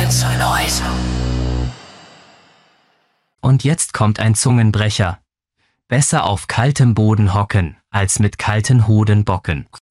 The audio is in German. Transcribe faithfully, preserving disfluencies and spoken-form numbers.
Dance Noise. Und jetzt kommt ein Zungenbrecher. Besser auf kaltem Boden hocken, als mit kalten Hoden bocken.